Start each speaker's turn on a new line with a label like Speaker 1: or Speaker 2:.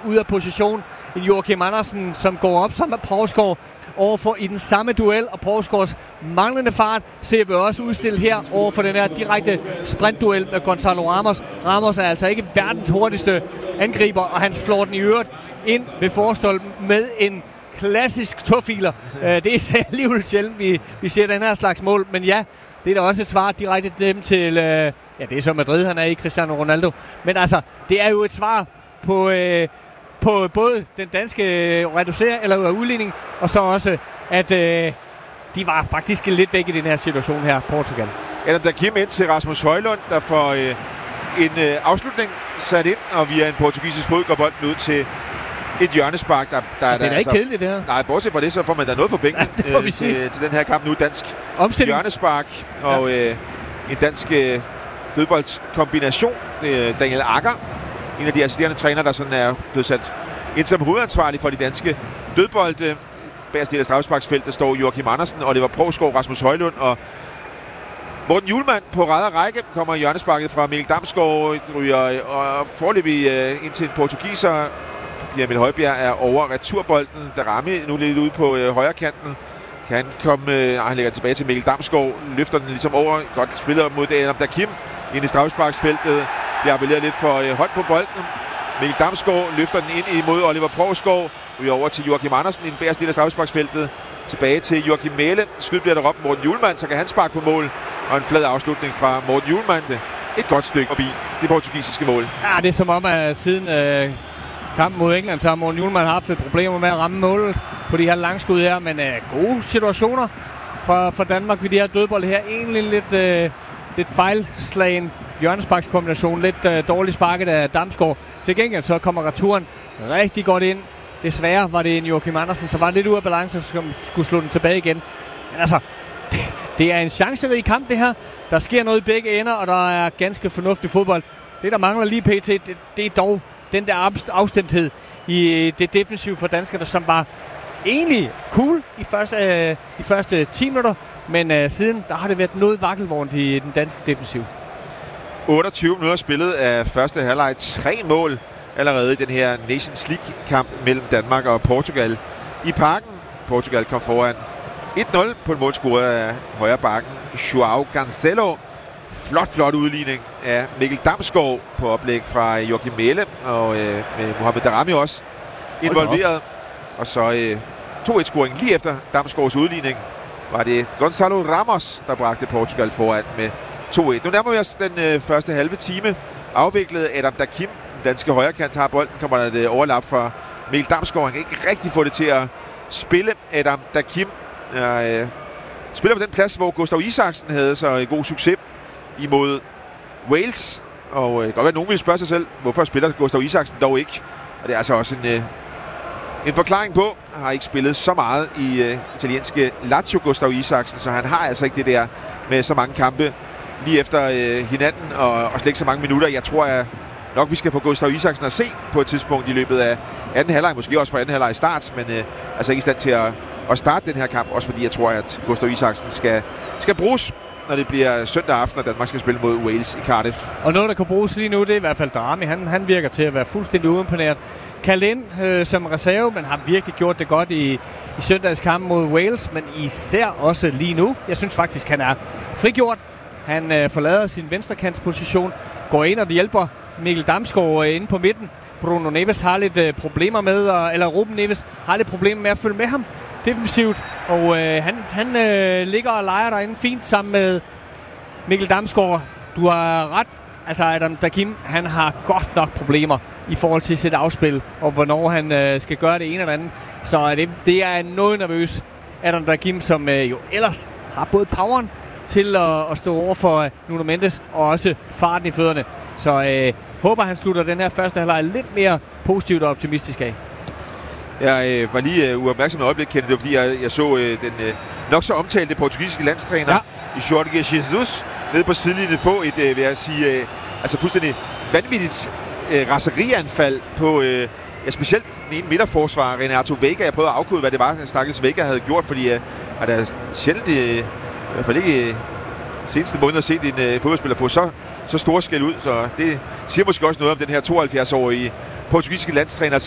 Speaker 1: ude af position. En Joachim Andersen, som går op sammen med Poulsgaard overfor i den samme duel, og Poulsgaards manglende fart ser vi også udstillet her overfor den her direkte sprintduel med Gonzalo Ramos. Ramos er altså ikke verdens hurtigste angriber, og han slår den i øvrigt ind ved forstolpen med en klassisk tåfiler. Det er alligevel sjældent, vi ser den her slags mål, men ja, det er da også et svar direkte dem til, ja, det er så Madrid, han er ikke Cristiano Ronaldo, men altså, det er jo et svar på både den danske reducering eller udligning, og så også, at de var faktisk lidt væk i den her situation her, Portugal.
Speaker 2: Adam Dakim ind til Rasmus Højlund, der får en afslutning sat ind, og via en portugisisk fod går bolden ud til et hjørnespark, der
Speaker 1: det er da ikke kedeligt, det her.
Speaker 2: Nej, bortset fra det, så får man da noget for pengene til den her kamp nu. Dansk hjørnespark og en dansk dødboldkombination. Daniel Akker, en af de assisterende træner, der sådan er blevet sat ind som hovedansvarlig for de danske dødbolde. Bagerst del af straffesparksfeltet står Joachim Andersen, Oliver Poulsgaard, Rasmus Højlund og Morten Hjulmand på ræd og række. Kommer hjørnesparket fra Mikkel Damsgaard, ryger og foreløbig ind til en portugiser. Emil Højbjerg er over returbolden. Darami nu lidt ude på højre kanten. Kan komme, han lægger tilbage til Mikkel Damsgaard, løfter den ligesom over. Godt spillet op mod Adam Dakim ind i straffesparksfeltet. Bliver appelleret lidt for hånd på bolden. Mikkel Damsgaard løfter den ind imod Oliver Poulsgaard. Ryger over til Joachim Andersen i den bagerste del af straffesparksfeltet. Tilbage til Joachim Mæhle. Skyd bliver der op Morten Hjulmand, så kan han sparke på mål. Og en flad afslutning fra Morten Hjulmand. Et godt stykke forbi det portugisiske mål. Ja,
Speaker 1: det er som om, at siden kampen mod England, så har Morten Hjulmand haft lidt problemer med at ramme målet på de her langskud her, men gode situationer fra Danmark ved de her dødbolde her. Egentlig lidt fejlslagen hjørnesparkskombination, lidt dårligt sparket af Damsgaard. Til gengæld så kommer returen rigtig godt ind. Desværre var det en Joachim Andersen, som var lidt ude af balance, som skulle slå den tilbage igen. Men altså, det er en chancerig kamp det her. Der sker noget i begge ender, og der er ganske fornuftig fodbold. Det, der mangler lige pt, det er dog den der afstemthed i det defensive for danskerne, som var egentlig cool i de første 10 minutter, men siden der har det været noget vakkelvognt i den danske defensiv.
Speaker 2: 28 minutter spillet af første halvleg. 3 mål allerede i den her Nations League-kamp mellem Danmark og Portugal i Parken. Portugal kom foran 1-0 på en mål scoret af højre bakken João Cancelo. Flot udligning af Mikkel Damsgaard på oplæg fra Joachim Mæhle, og med Mohamed Darami også involveret. Og så 2-1-scoring lige efter Damsgaards udligning var det Gonzalo Ramos, der bragte Portugal foran med 2-1. Nu nærmer vi os den første halve time. Afviklet Adam Dakim, den danske højrekant, har bolden. Kommer der et overlap fra Mikkel Damsgaard. Han kan ikke rigtig få det til at spille. Adam Dakim spiller på den plads, hvor Gustav Isaksen havde så god succes imod Wales. Og det kan godt være, at nogen vil spørge sig selv, hvorfor spiller Gustav Isaksen dog ikke. Og det er altså også en forklaring på. Han har ikke spillet så meget i italienske Lazio, Gustav Isaksen, så han har altså ikke det der med så mange kampe lige efter hinanden og slet ikke så mange minutter. Jeg tror nok, vi skal få Gustav Isaksen at se på et tidspunkt i løbet af anden halvleg, måske også fra anden halvleg i start, men altså ikke i stand til at starte den her kamp, også fordi jeg tror, at Gustav Isaksen skal bruges, når det bliver søndag aften, og Danmark skal spille mod Wales i Cardiff.
Speaker 1: Og noget, der kan bruges lige nu, det er i hvert fald Darami. Han virker til at være fuldstændig uimponeret. Kaldt ind som reserve, men har virkelig gjort det godt i søndags kamp mod Wales, men især også lige nu. Jeg synes faktisk, han er frigjort. Han forlader sin venstrekantsposition, går ind og hjælper Mikkel Damsgaard inde på midten. Bruno Neves har lidt problemer med, eller Ruben Neves har lidt problemer med at følge med ham defensivt, og han ligger og leger derinde fint sammen med Mikkel Damsgaard. Du har ret, altså Adam Dakim, han har godt nok problemer i forhold til sit afspil, og hvornår han skal gøre det ene eller andet. Så det er noget nervøs Adam Dakim, som jo ellers har både poweren til at stå over for Nuno Mendes, og også farten i fødderne. Så håber, han slutter den her første halvleg lidt mere positivt og optimistisk af.
Speaker 2: Jeg var lige uopmærksom et øjeblik, Kenneth. Det var fordi, jeg så den nok så omtalte portugisiske landstræner Jorge Jesus nede på sidelinjen få et, vil jeg sige, altså fuldstændig vanvittigt raserianfald på specielt den ene midterforsvar, Renato Veiga. Jeg prøvede at afkode, hvad det var, stakkels Veiga havde gjort, fordi at der sjældent, i hvert fald ikke seneste måneder, set en fodboldspiller få så stor skæld ud. Så det siger måske også noget om den her 72-årige portugisiske landstræner.